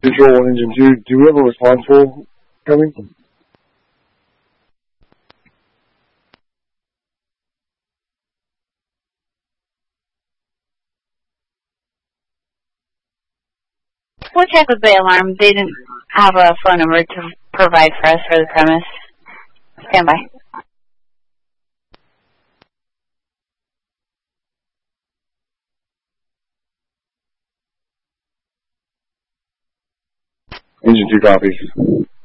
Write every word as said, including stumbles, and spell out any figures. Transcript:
Control one, Engine two, do we have a response roll coming? We'll check with Bay Alarm. They didn't have a phone number to provide for us for the premise. Stand by. Engine two copies.